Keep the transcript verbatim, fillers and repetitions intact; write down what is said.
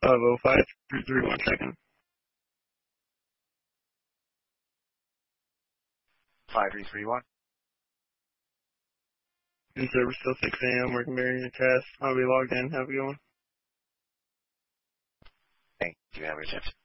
five oh five three three one second. five three three one. In service till six a.m. Working bearing your test. I'll be logged in. Have a good one. Thank you. Have a good shift.